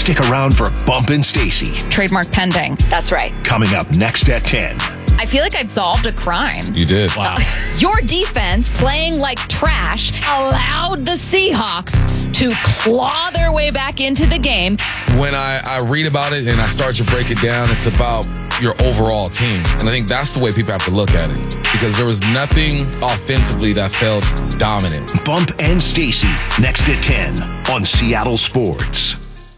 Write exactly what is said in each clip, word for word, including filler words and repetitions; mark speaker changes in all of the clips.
Speaker 1: Stick around for Bump and Stacy.
Speaker 2: Trademark pending. That's right.
Speaker 1: Coming up next at ten.
Speaker 2: I feel like I've solved a crime.
Speaker 3: You did.
Speaker 2: Wow. Uh, your defense, slaying like trash, allowed the Seahawks to claw their way back into the game.
Speaker 3: When I, I read about it and I start to break it down, it's about your overall team. And I think that's the way people have to look at it. Because there was nothing offensively that felt dominant.
Speaker 1: Bump and Stacy, next at ten on Seattle Sports.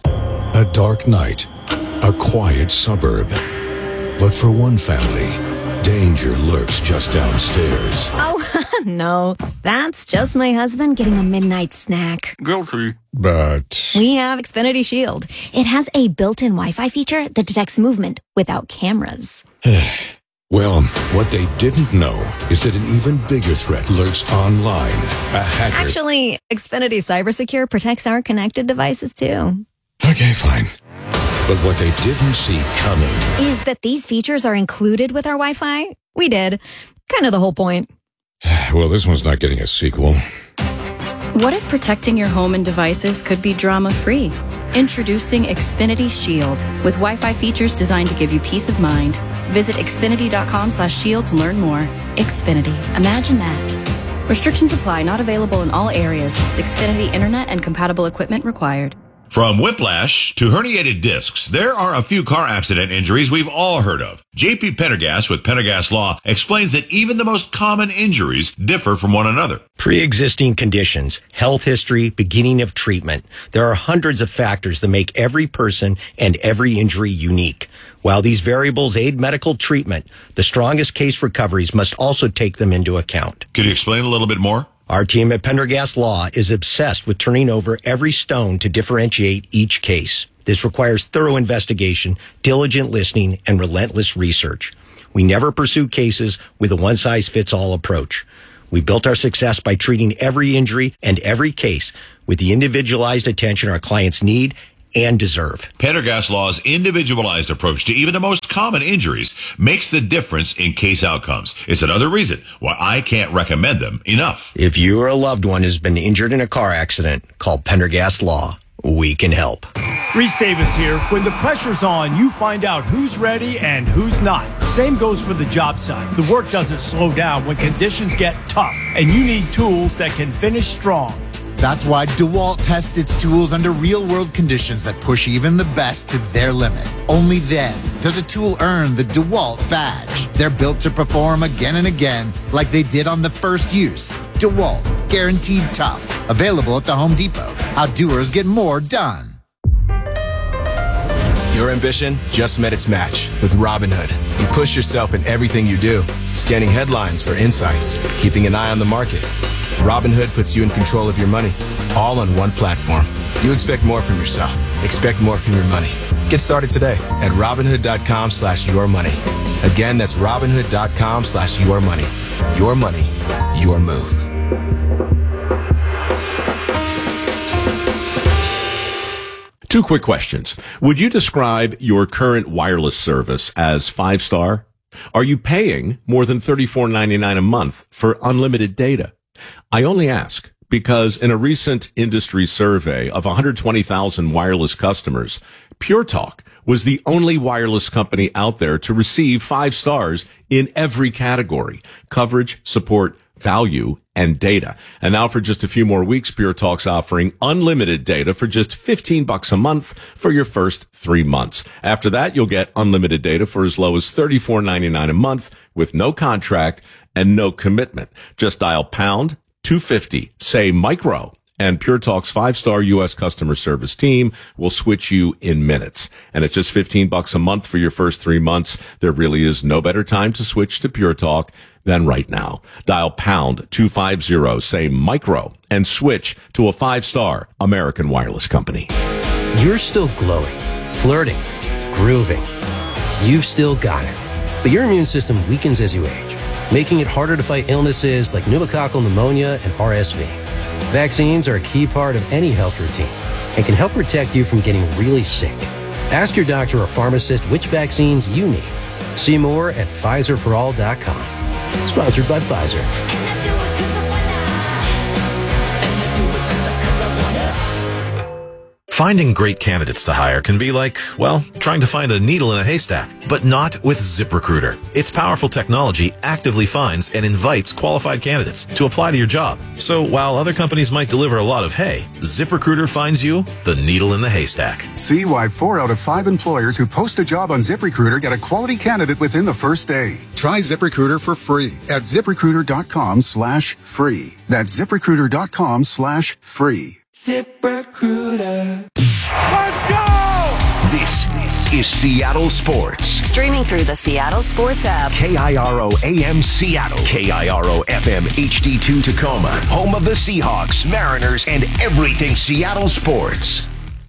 Speaker 4: A dark night, a quiet suburb. But for one family, danger lurks just downstairs.
Speaker 5: Oh, no. That's just my husband getting a midnight snack.
Speaker 4: Guilty. But
Speaker 5: we have Xfinity Shield. It has a built-in Wi-Fi feature that detects movement without cameras.
Speaker 4: Well, what they didn't know is that an even bigger threat lurks online. A hacker.
Speaker 5: Actually, Xfinity CyberSecure protects our connected devices, too.
Speaker 4: Okay, fine. But what they didn't see coming
Speaker 5: is that these features are included with our Wi-Fi. We did. Kind of the whole point.
Speaker 4: Well, this one's not getting a sequel.
Speaker 6: What if protecting your home and devices could be drama-free? Introducing Xfinity Shield with Wi-Fi features designed to give you peace of mind. Visit Xfinity.com slash shield to learn more. Xfinity. Imagine that. Restrictions apply. Not available in all areas. Xfinity Internet and compatible equipment required.
Speaker 7: From whiplash to herniated discs, there are a few car accident injuries we've all heard of. J P Pendergast with Pendergast Law explains that even the most common injuries differ from one another.
Speaker 8: Pre-existing conditions, health history, beginning of treatment. There are hundreds of factors that make every person and every injury unique. While these variables aid medical treatment, the strongest case recoveries must also take them into account.
Speaker 7: Could you explain a little bit more?
Speaker 8: Our team at Pendergast Law is obsessed with turning over every stone to differentiate each case. This requires thorough investigation, diligent listening, and relentless research. We never pursue cases with a one-size-fits-all approach. We built our success by treating every injury and every case with the individualized attention our clients need and deserve.
Speaker 7: Pendergast Law's individualized approach to even the most common injuries makes the difference in case outcomes. It's another reason why I can't recommend them enough.
Speaker 8: If you or a loved one has been injured in a car accident, call Pendergast Law. We can help.
Speaker 9: Reese Davis here. When the pressure's on, you find out who's ready and who's not. Same goes for the job site. The work doesn't slow down when conditions get tough, and you need tools that can finish strong.
Speaker 10: That's why DeWalt tests its tools under real-world conditions that push even the best to their limit. Only then does a tool earn the DeWalt badge. They're built to perform again and again, like they did on the first use. DeWalt, guaranteed tough. Available at the Home Depot. How doers get more done.
Speaker 11: Your ambition just met its match with Robinhood. You push yourself in everything you do, scanning headlines for insights, keeping an eye on the market. Robinhood puts you in control of your money, all on one platform. You expect more from yourself. Expect more from your money. Get started today at Robinhood.com slash your money. Again, that's Robinhood.com slash your money. Your money, your move.
Speaker 12: Two quick questions. Would you describe your current wireless service as five-star? Are you paying more than thirty-four ninety-nine a month for unlimited data? I only ask because in a recent industry survey of one hundred twenty thousand wireless customers, Pure Talk was the only wireless company out there to receive five stars in every category: coverage, support, value, and data. And now for just a few more weeks, Pure Talk's offering unlimited data for just fifteen bucks a month for your first three months. After that, you'll get unlimited data for as low as thirty-four ninety-nine a month with no contract and no commitment. Just dial pound two fifty, say micro, and Pure Talk's five-star U S customer service team will switch you in minutes. And it's just fifteen bucks a month for your first three months. There really is no better time to switch to Pure Talk than right now. Dial pound two fifty, say micro, and switch to a five-star American wireless company.
Speaker 13: You're still glowing, flirting, grooving. You've still got it. But your immune system weakens as you age, making it harder to fight illnesses like pneumococcal pneumonia and R S V. Vaccines are a key part of any health routine and can help protect you from getting really sick. Ask your doctor or pharmacist which vaccines you need. See more at Pfizer for all dot com. Sponsored by Pfizer.
Speaker 14: Finding great candidates to hire can be like, well, trying to find a needle in a haystack, but not with ZipRecruiter. Its powerful technology actively finds and invites qualified candidates to apply to your job. So while other companies might deliver a lot of hay, ZipRecruiter finds you the needle in the haystack.
Speaker 15: See why four out of five employers who post a job on ZipRecruiter get a quality candidate within the first day. Try ZipRecruiter for free at ZipRecruiter.com slash free. That's ZipRecruiter.com slash free.
Speaker 16: ZipRecruiter.
Speaker 1: Let's go! This is Seattle Sports.
Speaker 17: Streaming through the Seattle Sports app.
Speaker 1: K I R O A M Seattle. K I R O F M H D two Tacoma. Home of the Seahawks, Mariners, and everything Seattle sports.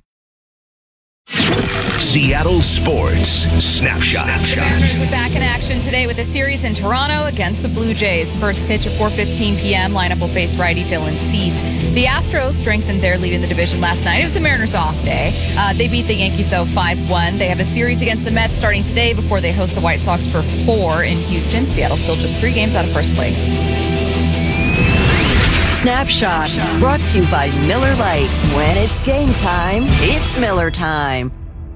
Speaker 1: Seattle Sports Snapshot.
Speaker 2: Mariners are back in action today with a series in Toronto against the Blue Jays. First pitch at four fifteen p.m. Lineup will face righty Dylan Cease. The Astros strengthened their lead in the division last night. It was the Mariners' off day. Uh, they beat the Yankees, though, five one. They have a series against the Mets starting today before they host the White Sox for four in Houston. Seattle still just three games out of first place.
Speaker 17: Snapshot, brought to you by Miller Lite. When it's game time, it's Miller time.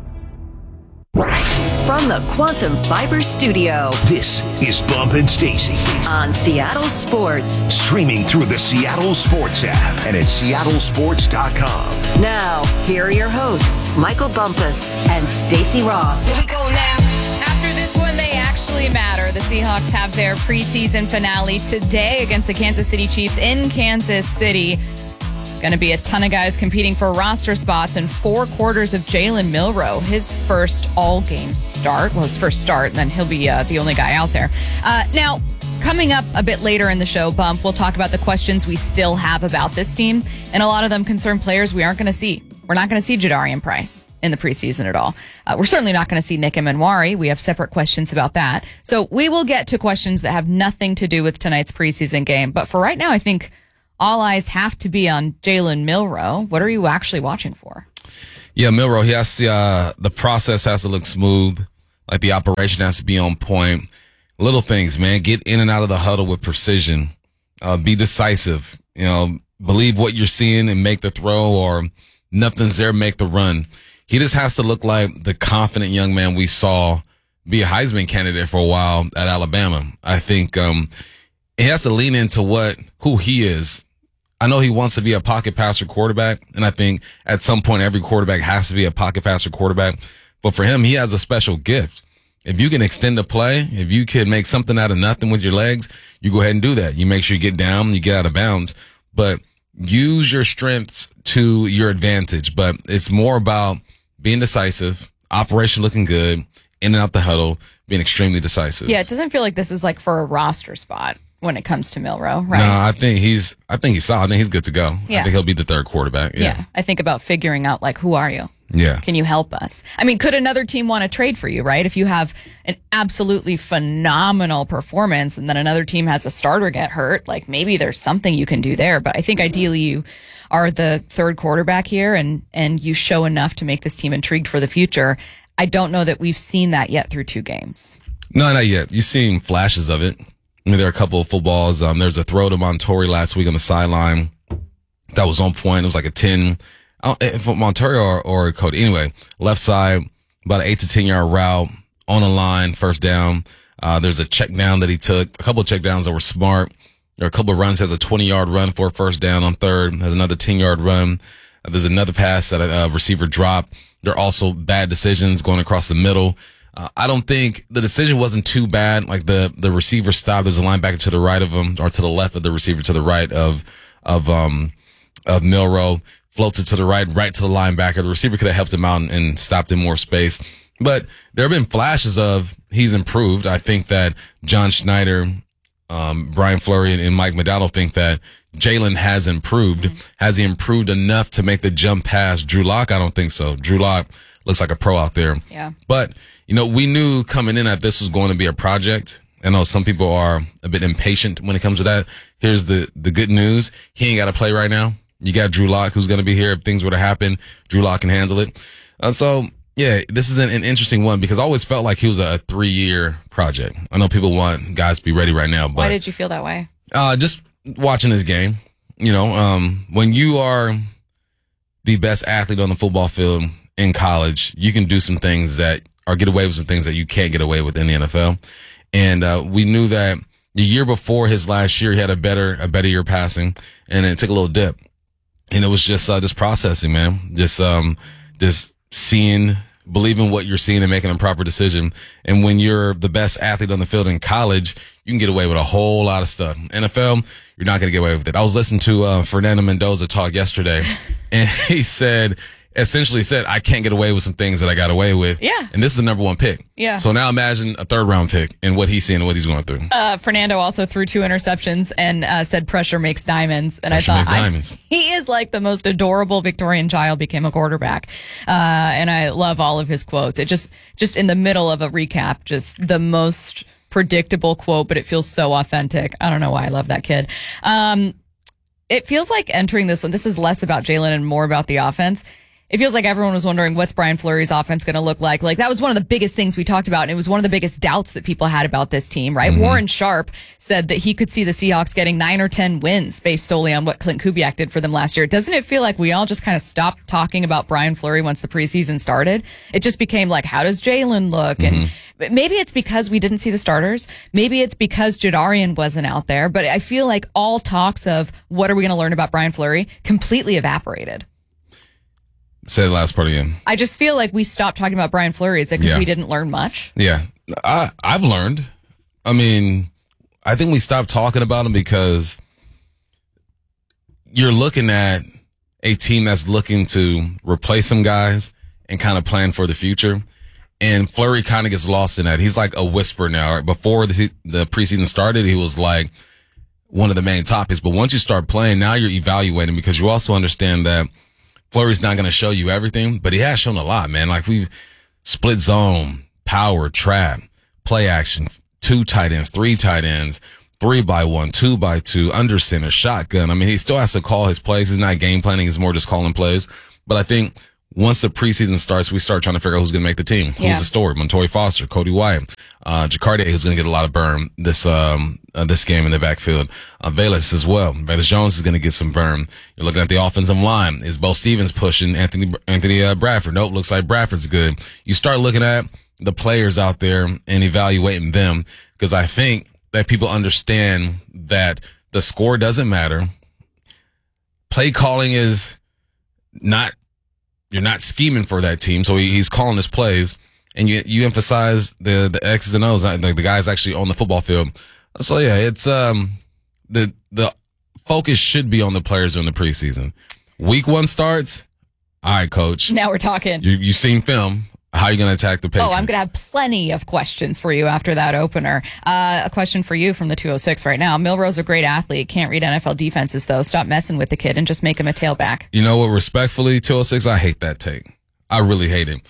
Speaker 17: From the Quantum Fiber Studio.
Speaker 1: This is Bump and Stacy
Speaker 17: on Seattle Sports.
Speaker 1: Streaming through the Seattle Sports app and at seattle sports dot com.
Speaker 17: Now, here are your hosts, Michael Bumpus and Stacy Ross.
Speaker 2: Here we go now. After this one, they actually matter. The Seahawks have their preseason finale today against the Kansas City Chiefs in Kansas City. Going to be a ton of guys competing for roster spots and four quarters of Jalen Milroe, his first all-game start. Well, his first start, and then he'll be uh, the only guy out there. Uh, now, coming up a bit later in the show, Bump, we'll talk about the questions we still have about this team, and a lot of them concern players we aren't going to see. We're not going to see Jadarian Price in the preseason at all. Uh, we're certainly not going to see Nick Emanwari. We have separate questions about that. So we will get to questions that have nothing to do with tonight's preseason game. But for right now, I think all eyes have to be on Jalen Milroe. What are you actually watching for?
Speaker 3: Yeah, Milroe, he has to, uh, the process has to look smooth. Like the operation has to be on point. Little things, man. Get in and out of the huddle with precision. Uh, be decisive. You know, believe what you're seeing and make the throw, or nothing's there, make the run. He just has to look like the confident young man we saw be a Heisman candidate for a while at Alabama. I think, um, he has to lean into what, who he is. I know he wants to be a pocket passer quarterback, and I think at some point every quarterback has to be a pocket passer quarterback. But for him, he has a special gift. If you can extend the play, if you can make something out of nothing with your legs, you go ahead and do that. You make sure you get down, you get out of bounds, but use your strengths to your advantage. But it's more about being decisive, operation looking good, in and out the huddle, being extremely decisive.
Speaker 2: Yeah, it doesn't feel like this is like for a roster spot when it comes to Milroe, right?
Speaker 3: No, I think he's, I think he's solid. I think he's good to go.
Speaker 2: Yeah.
Speaker 3: I think he'll be the third quarterback. Yeah.
Speaker 2: yeah. I think about figuring out, like, who are you?
Speaker 3: Yeah.
Speaker 2: Can you help us? I mean, could another team want to trade for you, right? If you have an absolutely phenomenal performance and then another team has a starter get hurt, like maybe there's something you can do there. But I think ideally you are the third quarterback here and, and you show enough to make this team intrigued for the future. I don't know that we've seen that yet through two games.
Speaker 3: No, not yet. You've seen flashes of it. I mean, there are a couple of footballs. Um, there's a throw to Montori last week on the sideline that was on point. It was like a ten, I don't, if Montori or, or Cody. Anyway, left side, about an eight to ten yard route on the line, first down. Uh, there's a check down that he took, a couple of check downs that were smart. There are a couple of runs, has a twenty yard run for a first down on third, has another ten yard run. Uh, there's another pass that a uh, receiver dropped. There are also bad decisions going across the middle. Uh, I don't think the decision wasn't too bad. Like the, the receiver stopped. There's a linebacker to the right of him, or to the left of the receiver, to the right of, of, um, of Milroe. Floats it to the right, right to the linebacker. The receiver could have helped him out and, and stopped in more space. But there have been flashes of he's improved. I think that John Schneider, um, Brian Fleury and, and Mike McDowell think that Jalen has improved. Mm-hmm. Has he improved enough to make the jump past Drew Lock? I don't think so. Drew Lock looks like a pro out there.
Speaker 2: Yeah.
Speaker 3: But, you know, we knew coming in that this was going to be a project. I know some people are a bit impatient when it comes to that. Here's the, the good news. He ain't got to play right now. You got Drew Lock, who's going to be here. If things were to happen, Drew Lock can handle it. Uh, so, yeah, this is an, an interesting one because I always felt like he was a, a three-year project. I know people want guys to be ready right now. But
Speaker 2: why did you feel that way?
Speaker 3: Uh, just watching this game. You know, um, when you are the best athlete on the football field in college, you can do some things that or get away with some things that you can't get away with in the N F L. And uh, we knew that the year before his last year, he had a better a better year passing, and it took a little dip. And it was just uh, just processing, man. Just um, just seeing, believing what you're seeing and making a proper decision. And when you're the best athlete on the field in college, you can get away with a whole lot of stuff. N F L, you're not going to get away with it. I was listening to uh, Fernando Mendoza talk yesterday, and he said, essentially said, I can't get away with some things that I got away with.
Speaker 2: Yeah.
Speaker 3: And this is the number one pick.
Speaker 2: Yeah.
Speaker 3: So now imagine a third round pick and what he's seeing and what he's going through.
Speaker 2: Uh, Fernando also threw two interceptions and uh, said pressure makes diamonds. And
Speaker 3: pressure
Speaker 2: I
Speaker 3: makes
Speaker 2: thought
Speaker 3: diamonds.
Speaker 2: I, he is like the most adorable Victorian child became a quarterback. Uh, and I love all of his quotes. It just, just in the middle of a recap, just the most predictable quote, but it feels so authentic. I don't know why I love that kid. Um, it feels like entering this one, this is less about Jalen and more about the offense. It feels like everyone was wondering what's Brian Fleury's offense going to look like. Like that was one of the biggest things we talked about, and it was one of the biggest doubts that people had about this team, right? Mm-hmm. Warren Sharp said that he could see the Seahawks getting nine or ten wins based solely on what Clint Kubiak did for them last year. Doesn't it feel like we all just kind of stopped talking about Brian Fleury once the preseason started? It just became like, how does Jalen look? Mm-hmm. And maybe it's because we didn't see the starters. Maybe it's because Jadarian wasn't out there. But I feel like all talks of what are we going to learn about Brian Fleury completely evaporated.
Speaker 3: Say the last part again.
Speaker 2: I just feel like we stopped talking about Brian Fleury. Is it because
Speaker 3: yeah.
Speaker 2: we didn't learn much?
Speaker 3: Yeah. I, I've learned. I mean, I think we stopped talking about him because you're looking at a team that's looking to replace some guys and kind of plan for the future. And Fleury kind of gets lost in that. He's like a whisper now. Right? Before the, the preseason started, he was like one of the main topics. But once you start playing, now you're evaluating because you also understand that Fleury's not going to show you everything, but he has shown a lot, man. Like we've split zone, power, trap, play action, two tight ends, three tight ends, three by one, two by two, under center, shotgun. I mean, he still has to call his plays. He's not game planning. He's more just calling plays. But I think once the preseason starts, we start trying to figure out who's going to make the team.
Speaker 2: Yeah.
Speaker 3: Who's the story? Montorie Foster, Cody White, uh, Jacardia, who's going to get a lot of burn this, um, uh, this game in the backfield. Uh, Velez as well. Velez Jones is going to get some burn. You're looking at the offensive line. Is Bo Stevens pushing Anthony, Anthony, uh, Bradford? Nope. Looks like Bradford's good. You start looking at the players out there and evaluating them because I think that people understand that the score doesn't matter. Play calling is not, you're not scheming for that team. So he, he's calling his plays and you, you emphasize the, the X's and O's, like the guys actually on the football field. So yeah, it's, um, the, the focus should be on the players during the preseason. Week one starts. All right, coach.
Speaker 2: Now we're talking.
Speaker 3: You, you've seen film. How are you going to attack the Patriots?
Speaker 2: Oh, I'm going to have plenty of questions for you after that opener. Uh, a question for you from the two oh six right now. Milroe's a great athlete. Can't read N F L defenses, though. Stop messing with the kid and just make him a tailback.
Speaker 3: You know what? Respectfully, two oh six, I hate that take. I really hate it.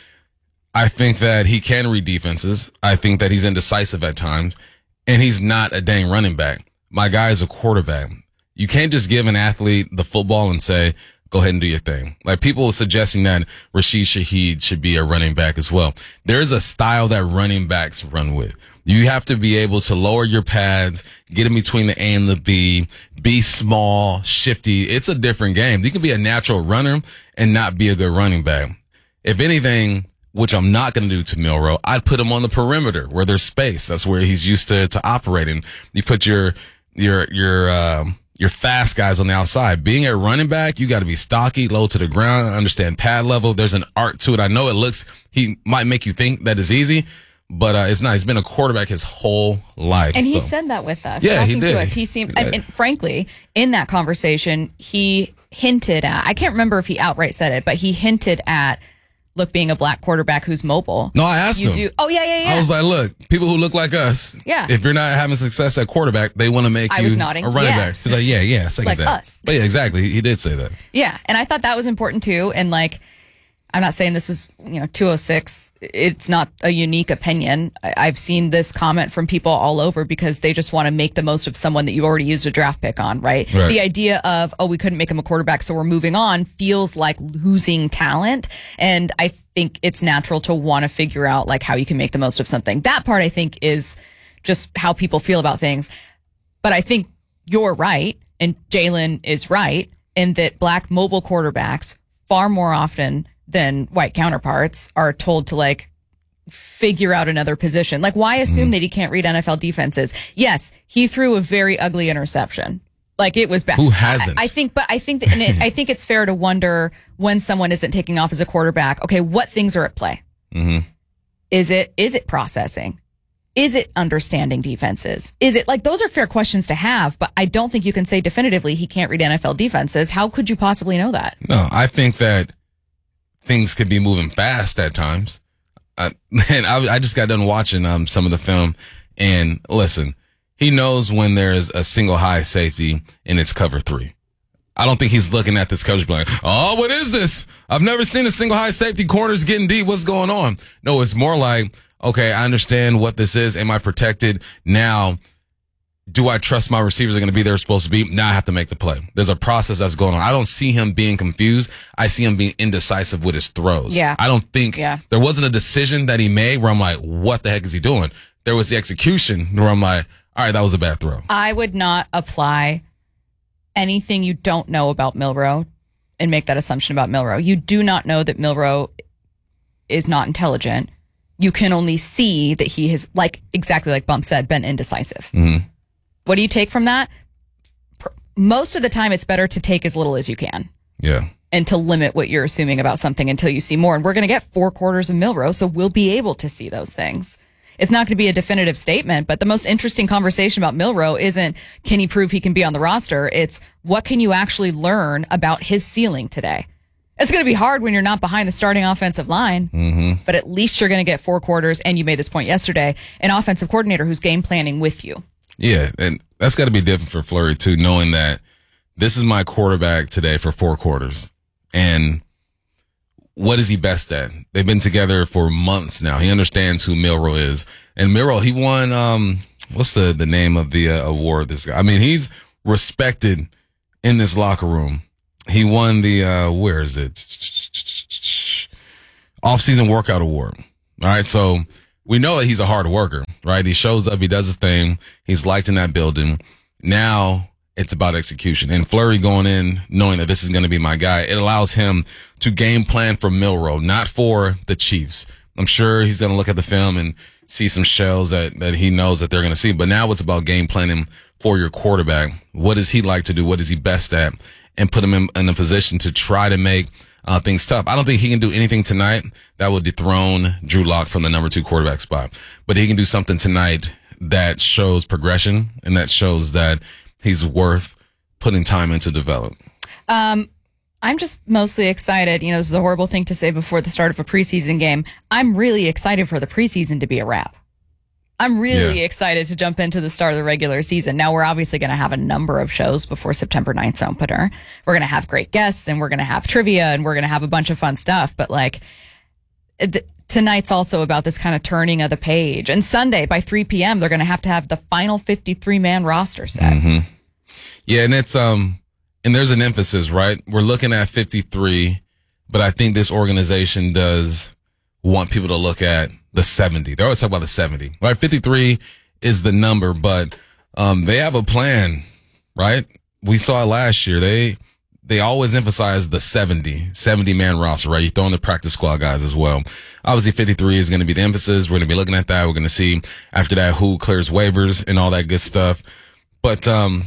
Speaker 3: I think that he can read defenses. I think that he's indecisive at times. And he's not a dang running back. My guy is a quarterback. You can't just give an athlete the football and say, go ahead and do your thing. Like people are suggesting that Rashid Shaheed should be a running back as well. There's a style that running backs run with. You have to be able to lower your pads, get in between the A and the B, be small, shifty. It's a different game. You can be a natural runner and not be a good running back. If anything, which I'm not going to do to Milroe, I'd put him on the perimeter where there's space. That's where he's used to, to operating. You put your, your, your, um, your fast guys on the outside. Being a running back, you got to be stocky, low to the ground, understand pad level. There's an art to it. I know it looks, he might make you think that it's easy, but uh, it's not. He's been a quarterback his whole life.
Speaker 2: And
Speaker 3: so.
Speaker 2: he said that with us.
Speaker 3: Yeah, he did.
Speaker 2: To us. He seemed, and, and frankly, in that conversation, he hinted at, I can't remember if he outright said it, but he hinted at, look, being a black quarterback who's mobile.
Speaker 3: No, I asked
Speaker 2: you
Speaker 3: him.
Speaker 2: Do, oh, yeah, yeah, yeah.
Speaker 3: I was like, look, people who look like us,
Speaker 2: yeah.
Speaker 3: if you're not having success at quarterback, they want to make
Speaker 2: I
Speaker 3: you
Speaker 2: was nodding.
Speaker 3: a running
Speaker 2: yeah.
Speaker 3: back. He's like, yeah, yeah, second
Speaker 2: like
Speaker 3: that.
Speaker 2: Us.
Speaker 3: But yeah, exactly. He, he did say that.
Speaker 2: Yeah, and I thought that was important too. And like, I'm not saying this is, you know, two oh six. It's not a unique opinion. I, I've seen this comment from people all over because they just want to make the most of someone that you already used a draft pick on, right?
Speaker 3: Right.
Speaker 2: The idea of, oh, we couldn't make him a quarterback, so we're moving on, feels like losing talent. And I think it's natural to want to figure out like how you can make the most of something. That part, I think, is just how people feel about things. But I think you're right, and Jalen is right, in that black mobile quarterbacks far more often than white counterparts are told to like figure out another position. Like, why assume mm. that he can't read N F L defenses? Yes, he threw a very ugly interception. Like, it was bad.
Speaker 3: Who hasn't?
Speaker 2: I, I think, but I think that, and it, I think it's fair to wonder when someone isn't taking off as a quarterback. Okay, what things are at play?
Speaker 3: Mm-hmm.
Speaker 2: Is it is it processing? Is it understanding defenses? Is it like, those are fair questions to have, but I don't think you can say definitively he can't read N F L defenses. How could you possibly know that?
Speaker 3: No, I think that things could be moving fast at times. Uh, and I, I just got done watching um some of the film, and listen, he knows when there's a single high safety and it's cover three. I don't think he's looking at this coverage like, oh, what is this? I've never seen a single high safety, corners getting deep. What's going on? No, it's more like, okay, I understand what this is. Am I protected? Now, do I trust my receivers are going to be there supposed to be? Now I have to make the play. There's a process that's going on. I don't see him being confused. I see him being indecisive with his throws.
Speaker 2: Yeah.
Speaker 3: I don't think
Speaker 2: yeah.
Speaker 3: there wasn't a decision that he made where I'm like, what the heck is he doing? There was the execution where I'm like, all right, that was a bad throw.
Speaker 2: I would not apply anything you don't know about Milroe and make that assumption about Milroe. You do not know that Milroe is not intelligent. You can only see that he has, like, exactly like Bump said, been indecisive.
Speaker 3: Mm-hmm.
Speaker 2: What do you take from that? Most of the time, it's better to take as little as you can.
Speaker 3: Yeah.
Speaker 2: And to limit what you're assuming about something until you see more. And we're going to get four quarters of Milroe, so we'll be able to see those things. It's not going to be a definitive statement, but the most interesting conversation about Milroe isn't, can he prove he can be on the roster? It's, what can you actually learn about his ceiling today? It's going to be hard when you're not behind the starting offensive line,
Speaker 3: mm-hmm.
Speaker 2: but at least you're going to get four quarters, and you made this point yesterday, an offensive coordinator who's game planning with you.
Speaker 3: Yeah, and that's got to be different for Fleury, too, knowing that this is my quarterback today for four quarters. And what is he best at? They've been together for months now. He understands who Milroe is. And Milroe, he won, um, what's the, the name of the uh, award? This guy, I mean, he's respected in this locker room. He won the, uh, where is it? Off-season workout award. All right. So we know that he's a hard worker, right? He shows up, he does his thing. He's liked in that building. Now it's about execution. And Fleury going in, knowing that this is going to be my guy, it allows him to game plan for Milroe, not for the Chiefs. I'm sure he's going to look at the film and see some shells that, that he knows that they're going to see. But now it's about game planning for your quarterback. What does he like to do? What is he best at? And put him in, in a position to try to make uh, things tough. I don't think he can do anything tonight that will dethrone Drew Lock from the number two quarterback spot. But he can do something tonight that shows progression and that shows that he's worth putting time into develop. Um,
Speaker 2: I'm just mostly excited. You know, this is a horrible thing to say before the start of a preseason game. I'm really excited for the preseason to be a wrap. I'm really yeah. excited to jump into the start of the regular season. Now, we're obviously going to have a number of shows before September ninth's opener. We're going to have great guests, and we're going to have trivia, and we're going to have a bunch of fun stuff. But, like, th- tonight's also about this kind of turning of the page. And Sunday, by three p.m., they're going to have to have the final fifty-three man roster set.
Speaker 3: Mm-hmm. Yeah, and it's, um, and there's an emphasis, right? We're looking at fifty-three, but I think this organization does want people to look at the seventy. They always talk about the seventy, right? fifty-three is the number, but, um, they have a plan, right? We saw it last year. They, they always emphasize the seventy, seventy man roster, right? You throw in the practice squad guys as well. Obviously fifty-three is going to be the emphasis. We're going to be looking at that. We're going to see after that who clears waivers and all that good stuff. But, um,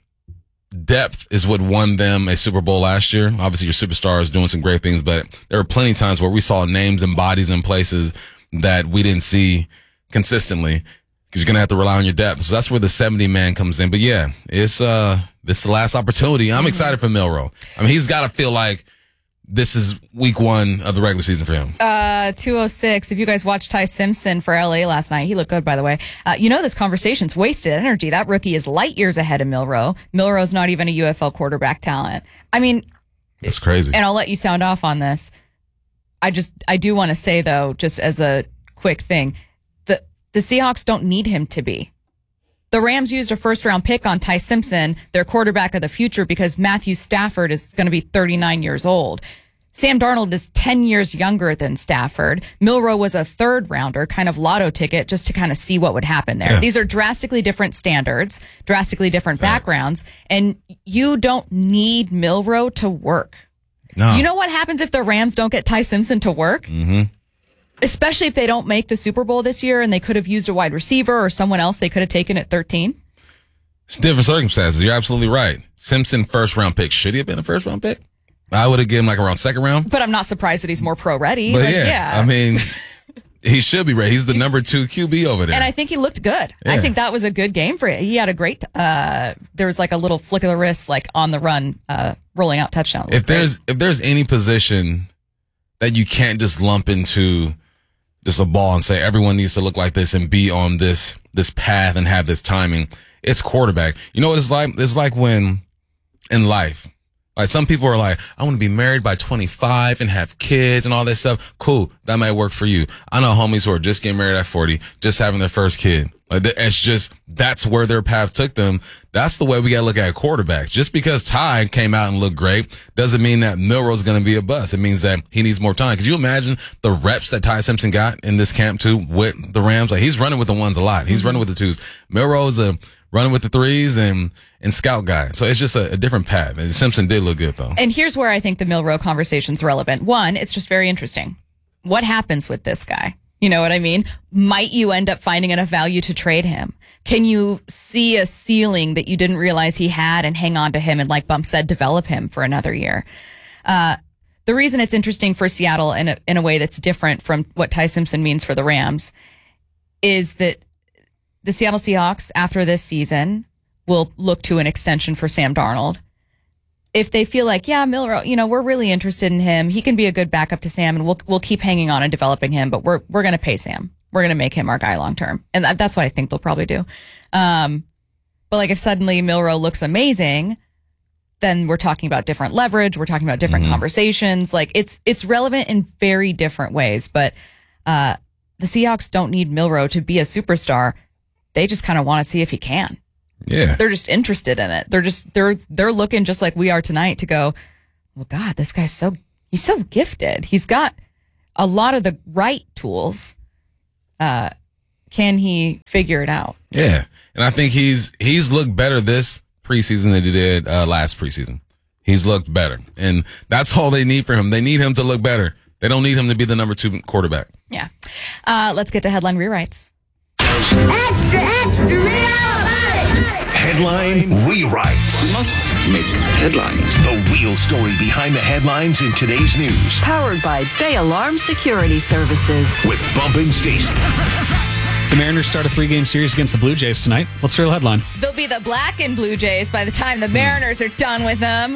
Speaker 3: depth is what won them a Super Bowl last year. Obviously your superstar is doing some great things, but there were plenty of times where we saw names and bodies in places that we didn't see consistently because you're going to have to rely on your depth. So that's where the seventy man comes in. But yeah, it's, uh, this is the last opportunity. I'm excited for Milroe. I mean, he's got to feel like this is week one of the regular season for him.
Speaker 2: Uh, two oh six. If you guys watched Ty Simpson for L A last night, he looked good, by the way. Uh, you know, this conversation's wasted energy. That rookie is light years ahead of Milroe. Milroe's not even a U F L quarterback talent. I mean,
Speaker 3: it's crazy.
Speaker 2: And I'll let you sound off on this. I just, I do want to say though, just as a quick thing, the, the Seahawks don't need him to be. The Rams used a first round pick on Ty Simpson, their quarterback of the future, because Matthew Stafford is going to be thirty-nine years old. Sam Darnold is ten years younger than Stafford. Milroe was a third rounder, kind of lotto ticket, just to kind of see what would happen there. Yeah. These are drastically different standards, drastically different Facts. backgrounds, and you don't need Milroe to work.
Speaker 3: No.
Speaker 2: You know what happens if the Rams don't get Ty Simpson to work?
Speaker 3: Mm-hmm.
Speaker 2: Especially if they don't make the Super Bowl this year and they could have used a wide receiver or someone else they could have taken at thirteen.
Speaker 3: It's different circumstances. You're absolutely right. Simpson, first round pick. Should he have been a first round pick? I would have given him like around second round.
Speaker 2: But I'm not surprised that he's more pro ready.
Speaker 3: But
Speaker 2: like,
Speaker 3: yeah,
Speaker 2: yeah,
Speaker 3: I mean, he should be ready. He's the number two Q B over there.
Speaker 2: And I think he looked good.
Speaker 3: Yeah.
Speaker 2: I think that was a good game for him. He had a great, uh, there was like a little flick of the wrist, like on the run, uh, rolling out touchdown.
Speaker 3: If there's, if there's any position that you can't just lump into just a ball and say everyone needs to look like this and be on this, this path and have this timing, it's quarterback. You know what it's like? It's like when in life, like some people are like, I want to be married by twenty-five and have kids and all this stuff. Cool. That might work for you. I know homies who are just getting married at forty, just having their first kid. Like it's just, that's where their path took them. That's the way we got to look at quarterbacks. Just because Ty came out and looked great doesn't mean that Milroe's going to be a bust. It means that he needs more time. Could you imagine the reps that Ty Simpson got in this camp too with the Rams? Like he's running with the ones a lot. He's mm-hmm. running with the twos. Milroe's a running with the threes and, and scout guy. So it's just a, a different path. And Simpson did look good though.
Speaker 2: And here's where I think the Milroe conversation's relevant. One, it's just very interesting. What happens with this guy? You know what I mean? Might you end up finding enough value to trade him? Can you see a ceiling that you didn't realize he had and hang on to him and, like Bump said, develop him for another year? Uh, the reason it's interesting for Seattle in a, in a way that's different from what Ty Simpson means for the Rams is that the Seattle Seahawks, after this season, will look to an extension for Sam Darnold. If they feel like, yeah, Milroe, you know, we're really interested in him. He can be a good backup to Sam, and we'll we'll keep hanging on and developing him. But we're we're going to pay Sam. We're going to make him our guy long term, and that, that's what I think they'll probably do. Um, but like if suddenly Milroe looks amazing, then we're talking about different leverage. We're talking about different mm-hmm. conversations. Like it's it's relevant in very different ways. But uh, the Seahawks don't need Milroe to be a superstar. They just kind of want to see if he can.
Speaker 3: Yeah.
Speaker 2: They're just interested in it. They're just, they're, they're looking just like we are tonight to go, well, God, this guy's so, he's so gifted. He's got a lot of the right tools. Uh, can he figure it out?
Speaker 3: Yeah. And I think he's, he's looked better this preseason than he did, uh, last preseason. He's looked better. And that's all they need for him. They need him to look better. They don't need him to be the number two quarterback.
Speaker 2: Yeah. Uh, let's get to headline rewrites.
Speaker 1: Extra, extra, real Headline rewrites.
Speaker 18: We must make headlines.
Speaker 1: The real story behind the headlines in today's news.
Speaker 17: Powered by Bay Alarm Security Services.
Speaker 1: With Bump and Stacy.
Speaker 19: The Mariners start a three-game series against the Blue Jays tonight. What's the real headline?
Speaker 2: They'll be the Black and Blue Jays by the time the Mariners are done with them.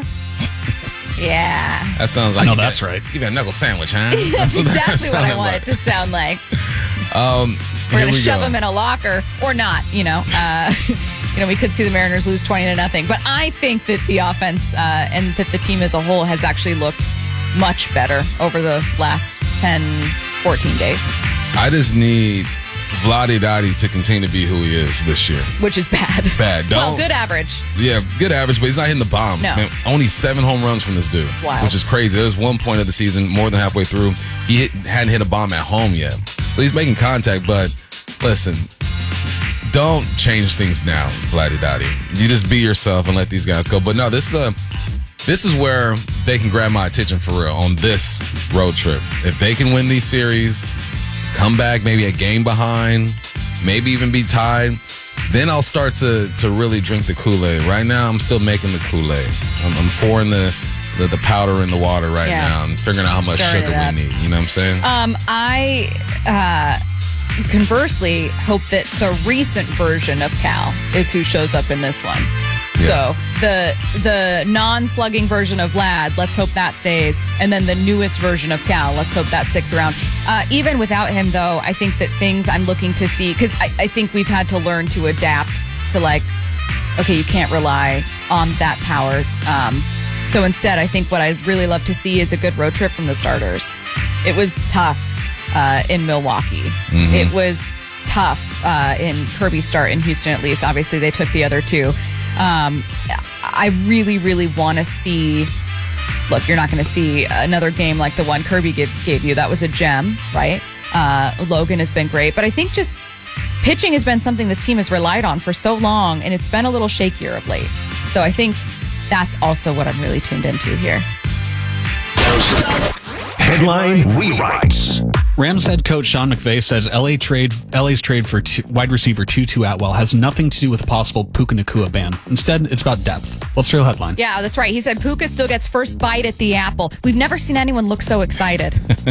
Speaker 2: Yeah.
Speaker 3: That sounds like
Speaker 19: I know
Speaker 3: you
Speaker 19: that's
Speaker 3: got,
Speaker 19: right.
Speaker 3: You got a knuckle sandwich, huh?
Speaker 2: That's
Speaker 3: what
Speaker 2: exactly what I want
Speaker 3: like.
Speaker 2: it to sound like.
Speaker 3: Um,
Speaker 2: We're going to
Speaker 3: we
Speaker 2: shove
Speaker 3: go.
Speaker 2: them in a locker or not, you know. Uh, you know, we could see the Mariners lose twenty to nothing. But I think that the offense uh, and that the team as a whole has actually looked much better over the last ten, fourteen days.
Speaker 3: I just need Vlade Dottie to continue to be who he is this year.
Speaker 2: Which is bad.
Speaker 3: Bad. Don't,
Speaker 2: Well, good average.
Speaker 3: Yeah, good average, but he's not hitting the bombs.
Speaker 2: No.
Speaker 3: Man, only seven home runs from this dude,
Speaker 2: Wow.
Speaker 3: which is crazy. There was one point of the season, more than halfway through, he hit, hadn't hit a bomb at home yet. So he's making contact, but listen, don't change things now, Vlade Dottie. You just be yourself and let these guys go. But no, this is a, this is where they can grab my attention for real on this road trip. If they can win these series, come back maybe a game behind, maybe even be tied, then I'll start to to really drink the Kool-Aid. Right now, I'm still making the Kool-Aid. I'm, I'm pouring the, the the powder in the water right
Speaker 2: Yeah.
Speaker 3: now and figuring out how much
Speaker 2: Stirring
Speaker 3: sugar
Speaker 2: it up.
Speaker 3: we need. You know what I'm saying?
Speaker 2: Um, I uh, conversely hope that the recent version of Cal is who shows up in this one.
Speaker 3: Yeah.
Speaker 2: So the the non-slugging version of Vlad, let's hope that stays. And then the newest version of Cal, let's hope that sticks around. Uh, even without him, though, I think that things I'm looking to see, because I, I think we've had to learn to adapt to like, okay, you can't rely on that power. Um, so instead, I think what I'd really love to see is a good road trip from the starters. It was tough uh, in Milwaukee.
Speaker 3: Mhm.
Speaker 2: It was tough uh, in Kirby's start in Houston, at least. Obviously, they took the other two. Um, I really, really want to see. Look, you're not going to see another game like the one Kirby gave, gave you. That was a gem, right? Uh, Logan has been great, but I think just pitching has been something this team has relied on for so long, and it's been a little shakier of late. So I think that's also what I'm really tuned into here.
Speaker 1: Headline rewrites.
Speaker 19: Rams head coach Sean McVay says L A trade L A's trade for two, wide receiver Tutu Atwell has nothing to do with a possible Puka Nacua ban. Instead, it's about depth. What's the real headline?
Speaker 2: Yeah, that's right. He said Puka still gets first bite at the apple. We've never seen anyone look so excited.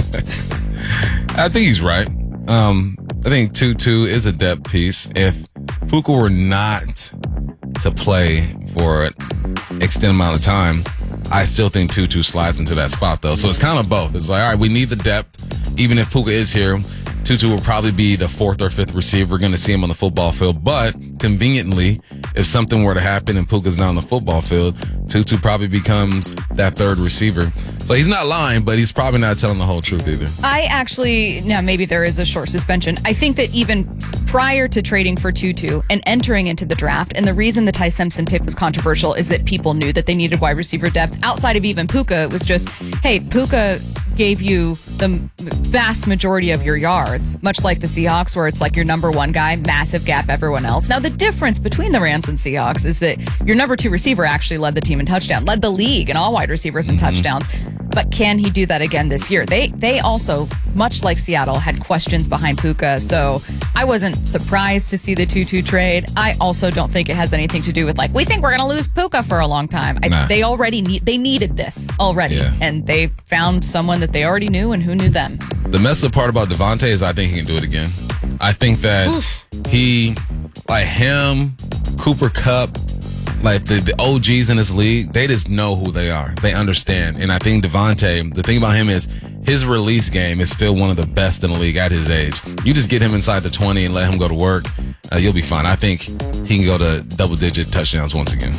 Speaker 3: I think he's right. Um, I think Tutu is a depth piece. If Puka were not to play for an extended amount of time, I still think Tutu slides into that spot, though. So it's kind of both. It's like, all right, we need the depth. Even if Puka is here, Tutu will probably be the fourth or fifth receiver. We're going to see him on the football field. But conveniently, if something were to happen and Puka's not on the football field, Tutu probably becomes that third receiver. So he's not lying, but he's probably not telling the whole truth either.
Speaker 2: I actually, now maybe there is a short suspension. I think that even prior to trading for Tutu and entering into the draft, and the reason the Ty Simpson pick was controversial is that people knew that they needed wide receiver depth. Outside of even Puka, it was just, hey, Puka gave you the vast majority of your yards, much like the Seahawks, where it's like your number one guy, massive gap everyone else. Now, the difference between the Rams and Seahawks is that your number two receiver actually led the team in touchdown, led the league in all wide receivers in mm-hmm. touchdowns. But can he do that again this year? They they also, much like Seattle, had questions behind Puka. So I wasn't surprised to see the Tutu trade. I also don't think it has anything to do with, like, we think we're going to lose Puka for a long time. I, nah. They already need, they needed this already. Yeah. And they found someone that they already knew, and who knew them.
Speaker 3: The messed up part about Devontae is I think he can do it again. I think that Oof. he, like him, Cooper Kupp, like the, the O Gs in this league, they just know who they are. They understand. And I think Devontae, the thing about him is his release game is still one of the best in the league at his age. You just get him inside the twenty and let him go to work, uh, you'll be fine. I think he can go to double-digit touchdowns once again.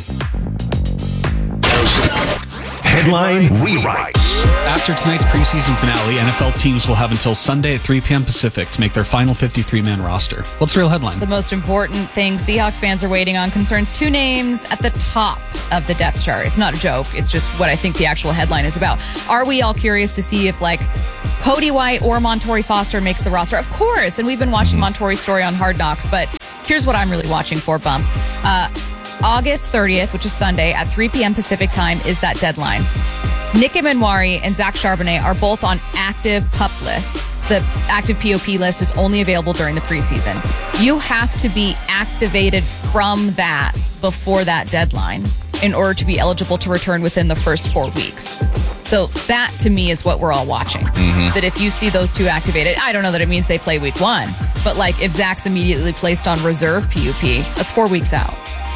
Speaker 1: Headline rewrites.
Speaker 19: After tonight's preseason finale, N F L teams will have until Sunday at three p.m. Pacific to make their final fifty-three man roster. What's the real headline?
Speaker 2: The most important thing Seahawks fans are waiting on concerns two names at the top of the depth chart. It's not a joke. It's just what I think the actual headline is about. Are we all curious to see if, like, Cody White or Montorie Foster makes the roster? Of course. And we've been watching Montorie's story on Hard Knocks, but here's what I'm really watching for, Bump. Uh, August thirtieth, which is Sunday, at three p.m. Pacific time is that deadline. Nick Emanwari and Zach Charbonnet are both on active PUP lists. The active P O P list is only available during the preseason. You have to be activated from that before that deadline in order to be eligible to return within the first four weeks. So that, to me, is what we're all watching. Mm-hmm. That if you see those two activated, I don't know that it means they play week one, but like if Zach's immediately placed on reserve P U P, that's four weeks out.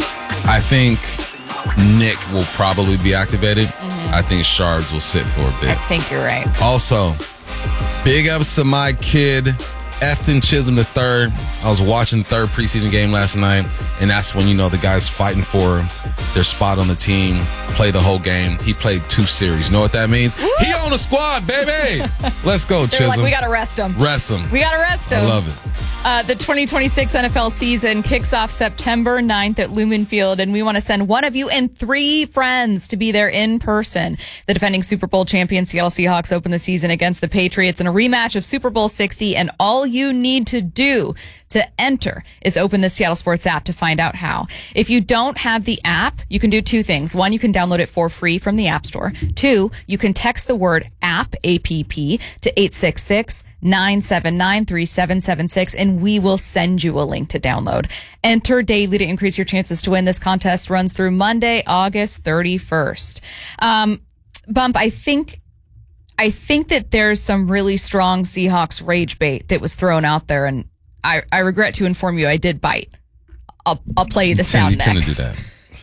Speaker 3: I think Nick will probably be activated. Mm-hmm. I think Shards will sit for a bit.
Speaker 2: I think you're right.
Speaker 3: Also, big ups to my kid, Efton Chisholm the third. I was watching the third preseason game last night, and that's when, you know, the guys fighting for their spot on the team, play the whole game. He played two series. You know what that means? Woo! He on the squad, baby! Let's go, Chisholm.
Speaker 2: Like, we got to rest him.
Speaker 3: Rest him.
Speaker 2: We got to rest him.
Speaker 3: I love it.
Speaker 2: Uh, the twenty twenty-six N F L season kicks off September ninth at Lumen Field, and we want to send one of you and three friends to be there in person. The defending Super Bowl champion Seattle Seahawks open the season against the Patriots in a rematch of Super Bowl sixty, and all you need to do to enter is open the Seattle Sports app to find out how. If you don't have the app, you can do two things. One, you can download it for free from the App Store. Two, you can text the word app, A P P, to eight six six, nine seven nine, three seven seven six, and we will send you a link to download. Enter daily to increase your chances to win. This contest runs through Monday, August thirty-first. Um, Bump, I think I think that there's some really strong Seahawks rage bait that was thrown out there, and I, I regret to inform you I did bite. I'll I'll play you the sound next. You tend to do that.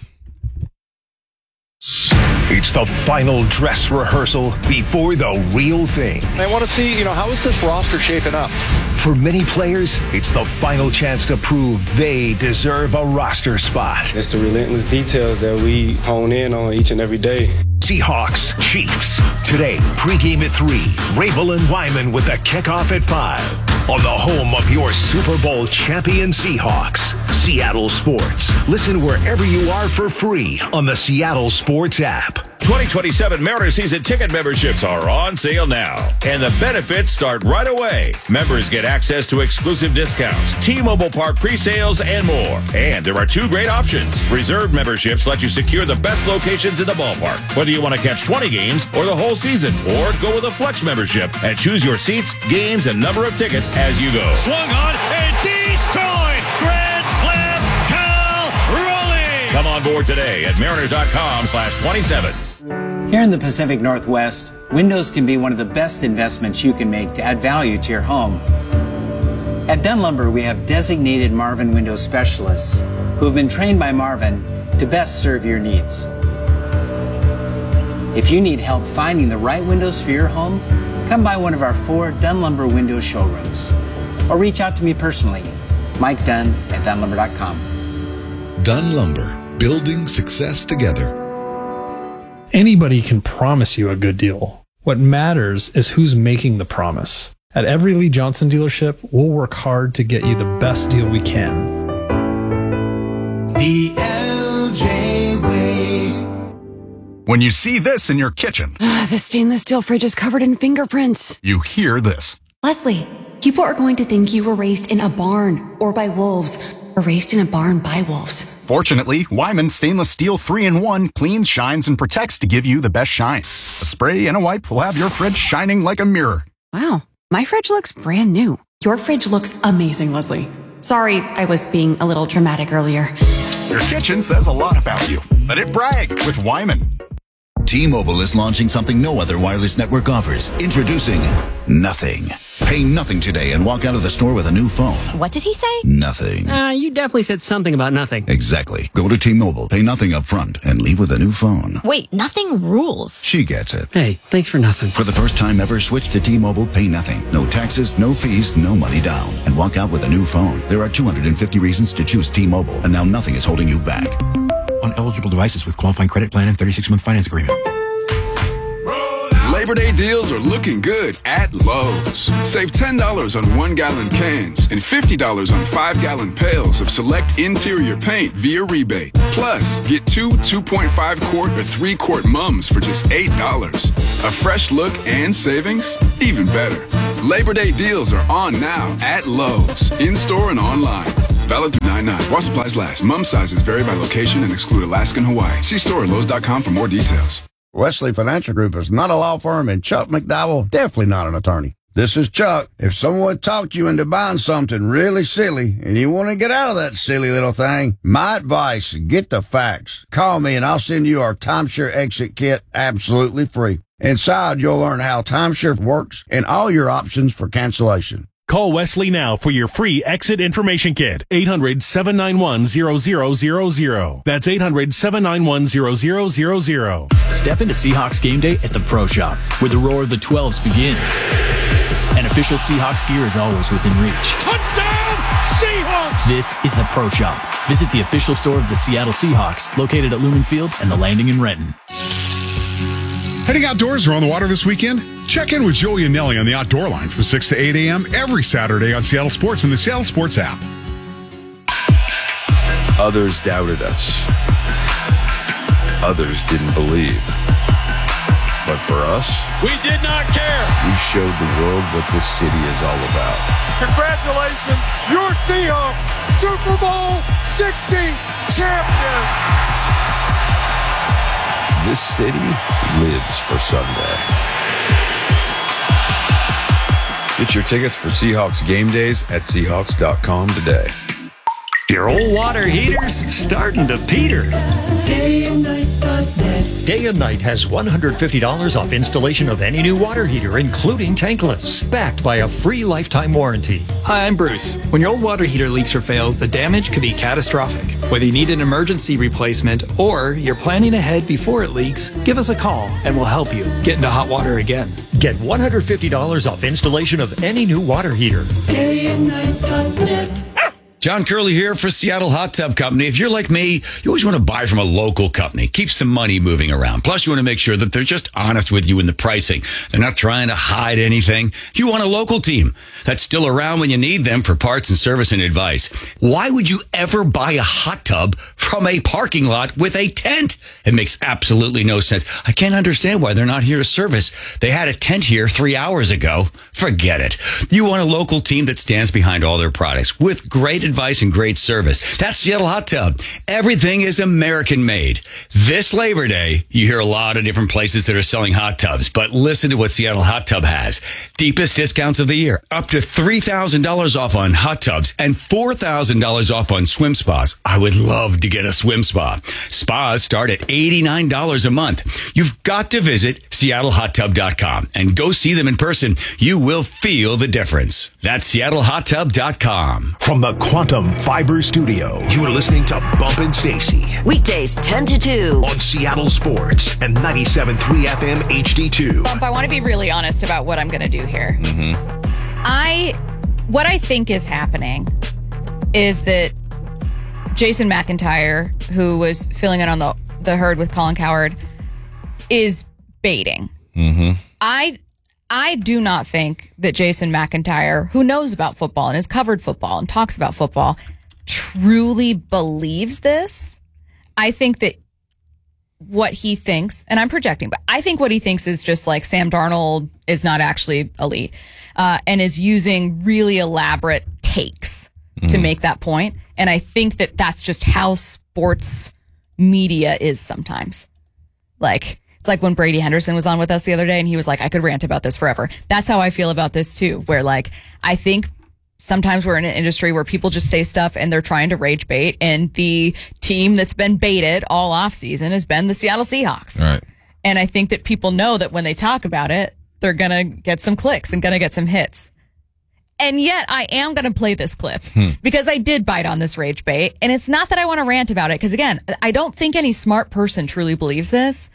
Speaker 1: It's the final dress rehearsal before the real thing.
Speaker 20: I want to see, you know, how is this roster shaping up?
Speaker 1: For many players, it's the final chance to prove they deserve a roster spot.
Speaker 21: It's the relentless details that we hone in on each and every day.
Speaker 1: Seahawks, Chiefs. Today, pregame at three. Rabel and Wyman with the kickoff at five. On the home of your Super Bowl champion Seahawks, Seattle Sports. Listen wherever you are for free on the Seattle Sports app.
Speaker 7: twenty twenty-seven Mariner season ticket memberships are on sale now, and the benefits start right away. Members get access to exclusive discounts, T-Mobile Park pre-sales, and more. And there are two great options. Reserved memberships let you secure the best locations in the ballpark, whether you want to catch twenty games or the whole season, or go with a flex membership and choose your seats, games, and number of tickets as you go.
Speaker 5: Swung on and destroyed. Grand slam. Cal Raleigh.
Speaker 7: Come on board today at mariner.com slash 27.
Speaker 22: Here in the Pacific Northwest, windows can be one of the best investments you can make to add value to your home. At Dunn Lumber, we have designated Marvin window specialists who have been trained by Marvin to best serve your needs. If you need help finding the right windows for your home, come by one of our four Dunn Lumber window showrooms or reach out to me personally, Mike Dunn at dunn lumber dot com.
Speaker 23: Dunn Lumber, building success together.
Speaker 24: Anybody can promise you a good deal. What matters is who's making the promise. At every Lee Johnson dealership, we'll work hard to get you the best deal we can.
Speaker 25: The L J Way.
Speaker 26: When you see this in your kitchen,
Speaker 27: The stainless steel fridge is covered in fingerprints.
Speaker 26: you hear this.
Speaker 27: Leslie, people are going to think you were raised in a barn or by wolves or raised in a barn by wolves.
Speaker 26: Fortunately, Wyman Stainless Steel three in one cleans, shines, and protects to give you the best shine. A spray and a wipe will have your fridge shining like a mirror.
Speaker 27: Wow, my fridge looks brand new. Your fridge looks amazing, Leslie. Sorry, I was being a little dramatic earlier.
Speaker 26: Your kitchen says a lot about you. Let it brag with Wyman.
Speaker 28: T-Mobile is launching something no other wireless network offers. Introducing Nothing. Pay nothing today and walk out of the store with a new phone.
Speaker 29: What did he say?
Speaker 28: Nothing.
Speaker 29: Uh, you definitely said something about nothing.
Speaker 28: Exactly. Go to T-Mobile, pay nothing up front, and leave with a new phone.
Speaker 29: Wait, nothing rules.
Speaker 28: She gets it.
Speaker 29: Hey, thanks for nothing.
Speaker 28: For the first time ever, switch to T-Mobile, pay nothing. No taxes, no fees, no money down. And walk out with a new phone. There are two hundred fifty reasons to choose T-Mobile, and now nothing is holding you back.
Speaker 30: On eligible devices with qualifying credit plan and thirty-six month finance agreement.
Speaker 31: Labor Day deals are looking good at Lowe's. Save ten dollars on one-gallon cans and fifty dollars on five-gallon pails of select interior paint via rebate. Plus, get two two point five quart or three quart mums for just eight dollars. A fresh look and savings? Even better. Labor Day deals are on now at Lowe's, in-store and online. Valid through nine nine. While supplies last. Mum sizes vary by location and exclude Alaska and Hawaii. See store at Lowe's dot com for more details.
Speaker 32: Wesley Financial Group is not a law firm, and Chuck McDowell definitely not an attorney. This is Chuck. If someone talked you into buying something really silly and you want to get out of that silly little thing, my advice, get the facts. Call me and I'll send you our timeshare exit kit absolutely free. Inside, you'll learn how timeshare works and all your options for cancellation.
Speaker 33: Call Wesley now for your free exit information kit. eight hundred, seven nine one, zero zero zero zero. That's eight hundred, seven nine one, zero zero zero zero.
Speaker 34: Step into Seahawks game day at the Pro Shop, where the roar of the twelves begins. And official Seahawks gear is always within reach.
Speaker 5: Touchdown, Seahawks!
Speaker 34: This is the Pro Shop. Visit the official store of the Seattle Seahawks, located at Lumen Field and the Landing in Renton.
Speaker 35: Heading outdoors or on the water this weekend? Check in with Joey and Nelly on the Outdoor Line from six to eight a.m. every Saturday on Seattle Sports and the Seattle Sports app.
Speaker 36: Others doubted us. Others didn't believe. But for us,
Speaker 5: We did not care.
Speaker 36: we showed the world what this city is all about.
Speaker 5: Congratulations, your Seahawks, Super Bowl sixty champion.
Speaker 36: This city lives for Sunday. Get your tickets for Seahawks game days at Seahawks dot com today.
Speaker 37: Your old water heater's starting to peter.
Speaker 16: Day and Night dot net.
Speaker 37: Day and Night has one hundred fifty dollars off installation of any new water heater, including tankless, backed by a free lifetime warranty.
Speaker 38: Hi, I'm Bruce. When your old water heater leaks or fails, the damage could be catastrophic. Whether you need an emergency replacement or you're planning ahead before it leaks, give us a call and we'll help you get into hot water again.
Speaker 37: Get one hundred fifty dollars off installation of any new water heater.
Speaker 16: Day and Night dot net.
Speaker 1: John Curley here for Seattle Hot Tub Company. If you're like me, you always want to buy from a local company. Keep some money moving around. Plus, you want to make sure that they're just honest with you in the pricing. They're not trying to hide anything. You want a local team that's still around when you need them for parts and service and advice. Why would you ever buy a hot tub from a parking lot with a tent? It makes absolutely no sense. I can't understand why they're not here to service. They had a tent here three hours ago. Forget it. You want a local team that stands behind all their products with great advice and great service. That's Seattle Hot Tub. Everything is American made. This Labor Day, you hear a lot of different places that are selling hot tubs, but listen to what Seattle Hot Tub has. Deepest discounts of the year. Up to three thousand dollars off on hot tubs and four thousand dollars off on swim spas. I would love to get a swim spa. Spas start at eighty-nine dollars a month. You've got to visit seattle hot tub dot com and go see them in person. You will feel the difference. That's seattle hot tub dot com.
Speaker 2: From the Quantum Fiber Studio, you are listening to Bump and Stacy.
Speaker 3: Weekdays ten to two.
Speaker 2: On Seattle Sports and ninety-seven point three F M H D two.
Speaker 4: Bump, I want to be really honest about what I'm going to do here.
Speaker 2: Mm-hmm.
Speaker 4: I, what I think is happening is that Jason McIntyre, who was filling in on the, the herd with Colin Cowherd, is baiting.
Speaker 2: Mm-hmm.
Speaker 4: I I do not think that Jason McIntyre, who knows about football and has covered football and talks about football, truly believes this. I think that what he thinks, and I'm projecting, but I think what he thinks is just like Sam Darnold is not actually elite uh, and is using really elaborate takes mm-hmm. to make that point. And I think that that's just how sports media is sometimes. Like, it's like when Brady Henderson was on with us the other day and he was like, I could rant about this forever. That's how I feel about this too, where like, I think sometimes we're in an industry where people just say stuff and they're trying to rage bait, and the team that's been baited all off season has been the Seattle Seahawks.
Speaker 2: Right.
Speaker 4: And I think that people know that when they talk about it, they're going to get some clicks and going to get some hits. And yet I am going to play this clip hmm. because I did bite on this rage bait. And it's not that I want to rant about it, because again, I don't think any smart person truly believes this.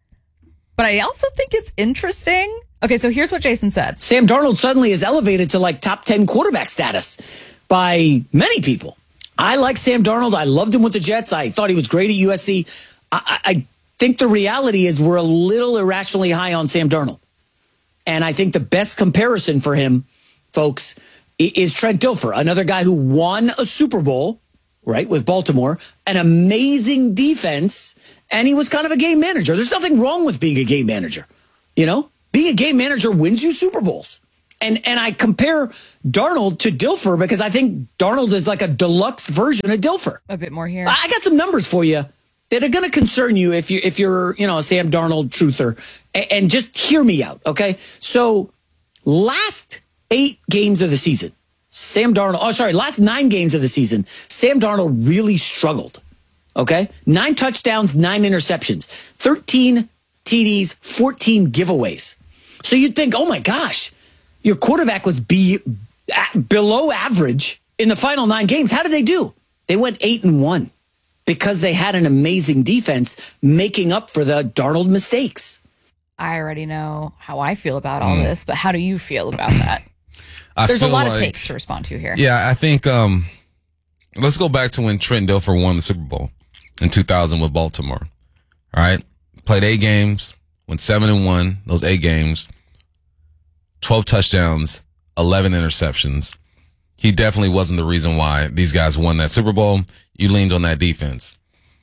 Speaker 4: But I also think it's interesting. Okay, so here's what Jason said.
Speaker 6: Sam Darnold suddenly is elevated to like top ten quarterback status by many people. I like Sam Darnold. I loved him with the Jets. I thought he was great at U S C. I, I think the reality is we're a little irrationally high on Sam Darnold. And I think the best comparison for him, folks, is Trent Dilfer, another guy who won a Super Bowl, right, with Baltimore, an amazing defense, and he was kind of a game manager. There's nothing wrong with being a game manager. You know, being a game manager wins you Super Bowls. And and I compare Darnold to Dilfer because I think Darnold is like a deluxe version of Dilfer.
Speaker 4: A bit more here.
Speaker 6: I got some numbers for you that are going to concern you if you if you're, you know, a Sam Darnold truther. And, and just hear me out, okay? So, last eight games of the season, Sam Darnold, oh, sorry, last nine games of the season, Sam Darnold really struggled. Okay? Nine touchdowns, nine interceptions, thirteen T Ds, fourteen giveaways. So you'd think, oh my gosh, your quarterback was be, below average in the final nine games. How did they do? They went eight and one because they had an amazing defense making up for the Darnold mistakes.
Speaker 4: I already know how I feel about all mm. this, but how do you feel about that?
Speaker 8: I
Speaker 4: There's a lot
Speaker 8: like,
Speaker 4: of takes to respond to here.
Speaker 8: Yeah, I think um, let's go back to when Trent Dilfer won the Super Bowl in two thousand with Baltimore. All right, played eight games, went seven and one. Those eight games, twelve touchdowns, eleven interceptions. He definitely wasn't the reason why these guys won that Super Bowl. You leaned on that defense.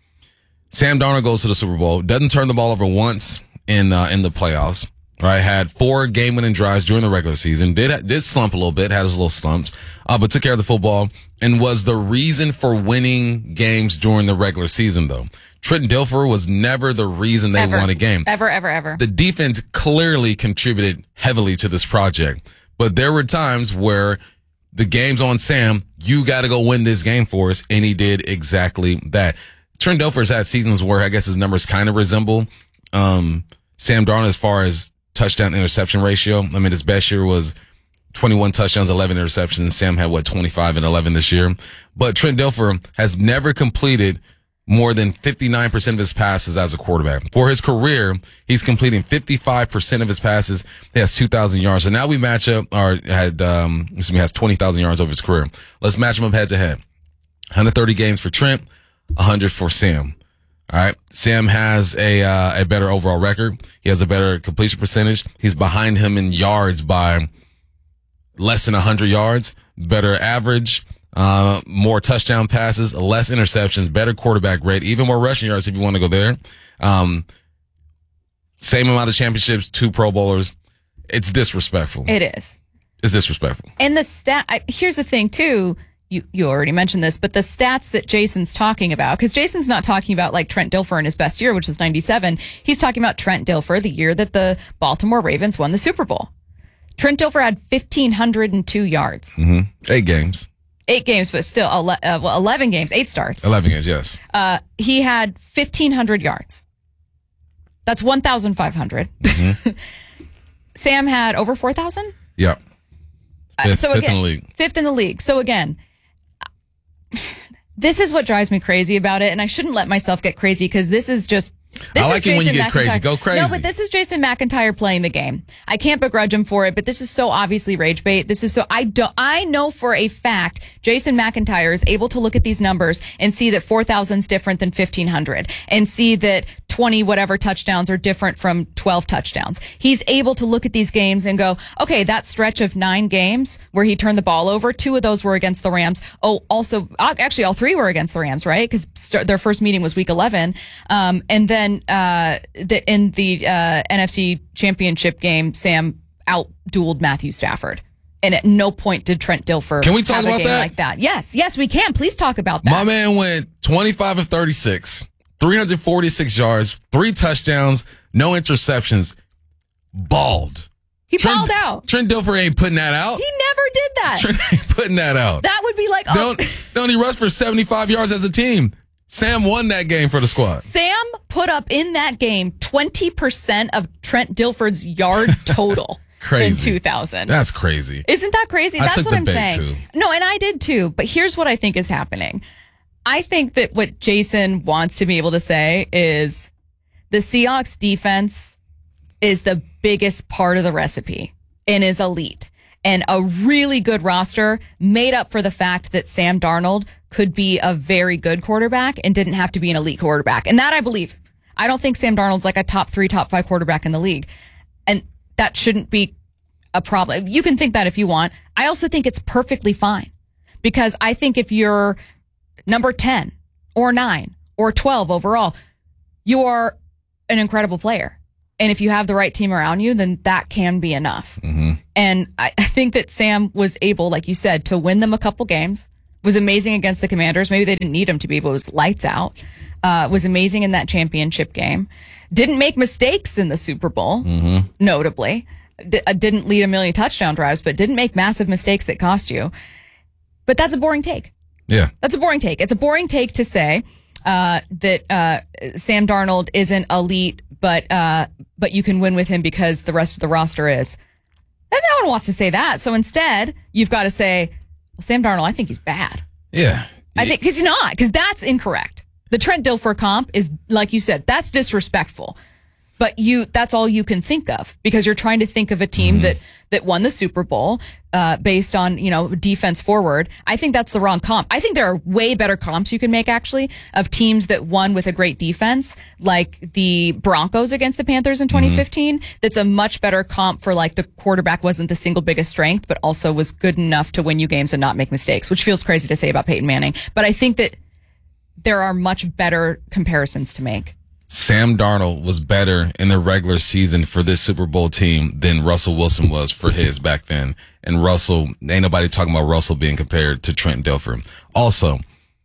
Speaker 8: Sam Darnold goes to the Super Bowl, doesn't turn the ball over once in uh, in the playoffs. Right, had four game-winning drives during the regular season. Did did slump a little bit, had his little slumps, uh, but took care of the football and was the reason for winning games during the regular season. Though Trent Dilfer was never the reason they
Speaker 4: ever.
Speaker 8: won a game.
Speaker 4: Ever, ever, ever.
Speaker 8: The defense clearly contributed heavily to this project, but there were times where the game's on Sam. You got to go win this game for us, and he did exactly that. Trent Dilfer's had seasons where I guess his numbers kind of resemble um, Sam Darnold as far as touchdown interception ratio. I mean, his best year was twenty-one touchdowns, eleven interceptions. Sam had what, twenty-five and eleven this year. But Trent Dilfer has never completed more than fifty-nine percent of his passes as a quarterback. For his career, he's completing fifty-five percent of his passes. He has two thousand yards. So now we match up, or had, um, excuse me, has twenty thousand yards over his career. Let's match him up head to head. hundred thirty games for Trent, one hundred for Sam. All right. Sam has a uh, a better overall record. He has a better completion percentage. He's behind him in yards by less than one hundred yards, better average, uh, more touchdown passes, less interceptions, better quarterback rate, even more rushing yards if you want to go there. Um, same amount of championships, two Pro Bowlers. It's disrespectful.
Speaker 4: It is.
Speaker 8: It's disrespectful.
Speaker 4: And the stat, I, here's the thing too. You you already mentioned this, but the stats that Jason's talking about, because Jason's not talking about like Trent Dilfer in his best year, which was ninety-seven. He's talking about Trent Dilfer the year that the Baltimore Ravens won the Super Bowl. Trent Dilfer had one thousand five hundred two yards.
Speaker 8: Mm-hmm. Eight games.
Speaker 4: Eight games, but still ele- uh, well, eleven games, eight starts.
Speaker 8: eleven games, yes.
Speaker 4: Uh, he had fifteen hundred yards. That's one thousand five hundred.
Speaker 8: Mm-hmm.
Speaker 4: Sam had over four thousand?
Speaker 8: Yeah. Fifth,
Speaker 4: Uh, so
Speaker 8: fifth
Speaker 4: again,
Speaker 8: in the league.
Speaker 4: Fifth in the league. So again, this is what drives me crazy about it, and I shouldn't let myself get crazy because this is just. This
Speaker 8: I like
Speaker 4: is
Speaker 8: it when you
Speaker 4: Jason
Speaker 8: get crazy.
Speaker 4: McIntyre.
Speaker 8: Go crazy.
Speaker 4: No, but this is Jason McIntyre playing the game. I can't begrudge him for it, but this is so obviously rage bait. This is so I don't. I know for a fact Jason McIntyre is able to look at these numbers and see that four thousand is different than fifteen hundred, and see that twenty whatever touchdowns are different from twelve touchdowns. He's able to look at these games and go, okay, that stretch of nine games where he turned the ball over, two of those were against the Rams. Oh, also, actually, all three were against the Rams, right? Because st- their first meeting was week eleven, um, and then. Uh, The, in the uh, N F C Championship game, Sam out-dueled Matthew Stafford. And at no point did Trent Dilfer
Speaker 8: Can we talk
Speaker 4: have a
Speaker 8: about
Speaker 4: game
Speaker 8: that?
Speaker 4: like that. Yes, yes, we can. Please talk about that.
Speaker 8: My man went twenty-five of thirty-six, three hundred forty-six yards, three touchdowns, no interceptions, bald.
Speaker 4: He
Speaker 8: Trent,
Speaker 4: balled out.
Speaker 8: Trent Dilfer ain't putting that out.
Speaker 4: He never did that.
Speaker 8: Trent ain't putting that out.
Speaker 4: That would be like, oh.
Speaker 8: Don't, don't he rush for seventy-five yards as a team? Sam won that game for the squad.
Speaker 4: Sam put up in that game twenty percent of Trent Dilfer's yard total
Speaker 8: Crazy.
Speaker 4: in two thousand.
Speaker 8: That's crazy.
Speaker 4: Isn't that crazy?
Speaker 8: I
Speaker 4: That's
Speaker 8: took
Speaker 4: what
Speaker 8: the
Speaker 4: I'm
Speaker 8: bait,
Speaker 4: saying.
Speaker 8: too.
Speaker 4: No, and I did too. But here's what I think is happening. I think that what Jason wants to be able to say is the Seahawks defense is the biggest part of the recipe and is elite. And a really good roster made up for the fact that Sam Darnold could be a very good quarterback and didn't have to be an elite quarterback. And that I believe. I don't think Sam Darnold's like a top three, top five quarterback in the league. And that shouldn't be a problem. You can think that if you want. I also think it's perfectly fine. Because I think if you're number ten or nine or twelve overall, you are an incredible player. And if you have the right team around you, then that can be enough.
Speaker 8: Mm-hmm.
Speaker 4: And I I think that Sam was able, like you said, to win them a couple games. Was amazing against the Commanders. Maybe they didn't need him to be, but it was lights out. Uh, was amazing in that championship game. Didn't make mistakes in the Super Bowl,
Speaker 8: Mm-hmm.
Speaker 4: notably. D- uh, didn't lead a million touchdown drives, but didn't make massive mistakes that cost you. But that's a boring take.
Speaker 8: Yeah.
Speaker 4: That's a boring take. It's a boring take to say uh, that uh, Sam Darnold isn't elite, but uh, but you can win with him because the rest of the roster is. And no one wants to say that. So instead, you've got to say, well, Sam Darnold, I think he's bad.
Speaker 8: Yeah.
Speaker 4: I think because he's not, because that's incorrect. The Trent Dilfer comp is, like you said, that's disrespectful. But you, that's all you can think of because you're trying to think of a team
Speaker 8: Mm-hmm.
Speaker 4: that, that won the Super Bowl uh, based on, you know, defense forward. I think that's the wrong comp. I think there are way better comps you can make actually of teams that won with a great defense, like the Broncos against the Panthers in twenty fifteen. Mm-hmm. That's a much better comp for like the quarterback wasn't the single biggest strength, but also was good enough to win you games and not make mistakes, which feels crazy to say about Peyton Manning. But I think that there are much better comparisons to make.
Speaker 8: Sam Darnold was better in the regular season for this Super Bowl team than Russell Wilson was for his back then. And Russell, ain't nobody talking about Russell being compared to Trent Dilfer. Also,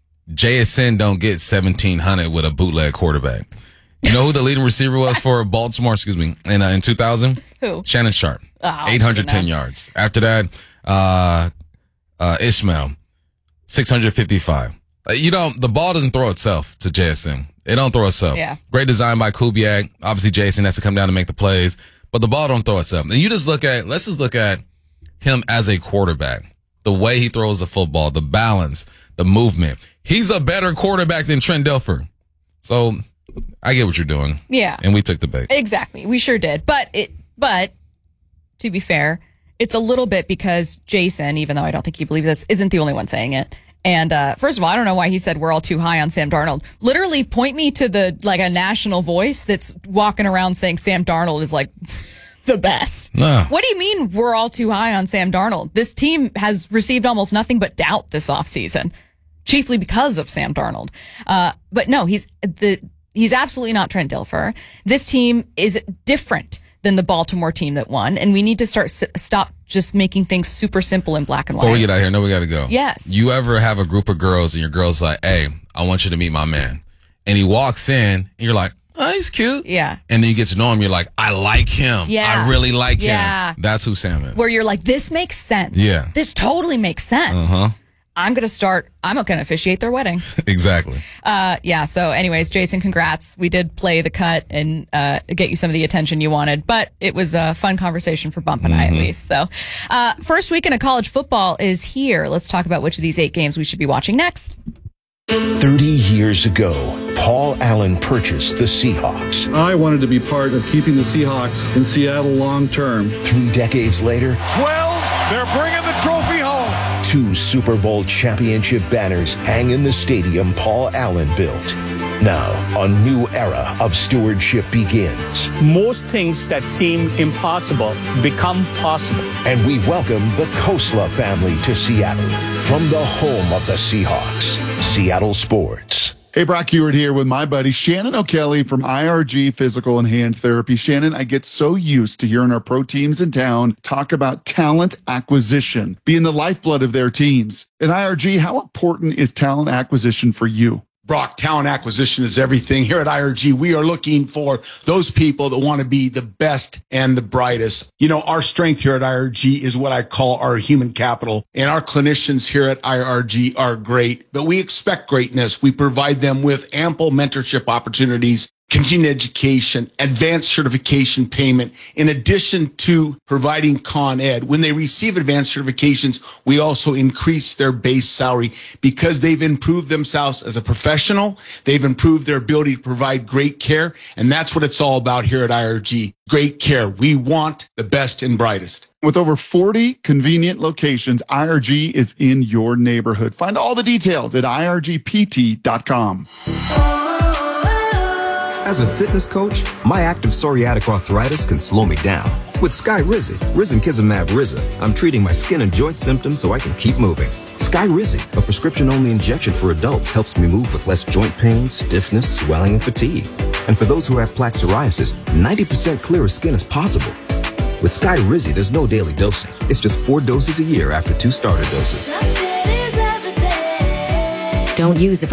Speaker 8: J S N don't get seventeen hundred with a bootleg quarterback. You know who the leading receiver was for Baltimore, excuse me, in, uh, in two thousand?
Speaker 4: Who?
Speaker 8: Shannon Sharp.
Speaker 4: Oh,
Speaker 8: eight hundred ten yards. After that, uh, uh, Ishmael, six hundred fifty-five. Uh, you know, the ball doesn't throw itself to J S N. It don't throw itself.
Speaker 4: Yeah. Great
Speaker 8: Great design by Kubiak. Obviously, Jason has to come down and make the plays, but the ball don't throw itself. And you just look at, let's just look at him as a quarterback. The way he throws the football, the balance, the movement. He's a better quarterback than Trent Dilfer. So I get what you're doing.
Speaker 4: Yeah.
Speaker 8: And we took the bait.
Speaker 4: Exactly. We sure did. But it, but to be fair, it's a little bit because Jason, even though I don't think he believes this, isn't the only one saying it. And uh, first of all, I don't know why he said we're all too high on Sam Darnold. Literally, point me to the like a national voice that's walking around saying Sam Darnold is like the best.
Speaker 8: No.
Speaker 4: What do you mean we're all too high on Sam Darnold? This team has received almost nothing but doubt this offseason, chiefly because of Sam Darnold. Uh, but no, he's the he's absolutely not Trent Dilfer. This team is different than the Baltimore team that won, and we need to start stop just making things super simple and black and white.
Speaker 8: Before we get out here, no, we got to go.
Speaker 4: Yes.
Speaker 8: You ever have a group of girls and your girl's like, hey, I want you to meet my man. And he walks in and you're like, oh, he's cute.
Speaker 4: Yeah.
Speaker 8: And then you get to know him. You're like, I like him.
Speaker 4: Yeah.
Speaker 8: I really like
Speaker 4: yeah.
Speaker 8: him. That's who Sam is.
Speaker 4: Where you're like, this makes sense.
Speaker 8: Yeah.
Speaker 4: This totally makes sense.
Speaker 8: Uh-huh.
Speaker 4: I'm going to start, I'm going to officiate their wedding.
Speaker 8: Exactly.
Speaker 4: Uh, yeah. So anyways, Jason, congrats. We did play the cut and, uh, get you some of the attention you wanted, but it was a fun conversation for Bump and mm-hmm. I at least. So, uh, first weekend of college football is here. Let's talk about which of these eight games we should be watching next.
Speaker 2: thirty years ago, Paul Allen purchased the Seahawks.
Speaker 7: I wanted to be part of keeping the Seahawks in Seattle long term.
Speaker 2: Three decades later,
Speaker 5: twelve, they're bringing the trophy home.
Speaker 2: Two Super Bowl championship banners hang in the stadium Paul Allen built. Now, a new era of stewardship begins.
Speaker 9: Most things that seem impossible become possible.
Speaker 2: And we welcome the Khosla family to Seattle from the home of the Seahawks, Seattle Sports.
Speaker 35: Hey, Brock Ewart here with my buddy Shannon O'Kelly from I R G Physical and Hand Therapy. Shannon, I get so used to hearing our pro teams in town talk about talent acquisition, being the lifeblood of their teams. In I R G, how important is talent acquisition for you?
Speaker 10: Brock, talent acquisition is everything. Here at I R G, we are looking for those people that want to be the best and the brightest. You know, our strength here at I R G is what I call our human capital. And our clinicians here at I R G are great, but we expect greatness. We provide them with ample mentorship opportunities, continuing education, advanced certification payment, in addition to providing Con Ed. When they receive advanced certifications, we also increase their base salary because they've improved themselves as a professional. They've improved their ability to provide great care. And that's what it's all about here at I R G. Great care. We want the best and brightest.
Speaker 35: With over forty convenient locations, I R G is in your neighborhood. Find all the details at I R G P T dot com.
Speaker 11: As a fitness coach, my active psoriatic arthritis can slow me down. With Skyrizi, Risankizumab Riza, I'm treating my skin and joint symptoms so I can keep moving. Skyrizi, a prescription-only injection for adults, helps me move with less joint pain, stiffness, swelling, and fatigue. And for those who have plaque psoriasis, ninety percent clearer skin is possible. With Skyrizi, there's no daily dosing. It's just four doses a year after two starter doses.
Speaker 29: Don't use if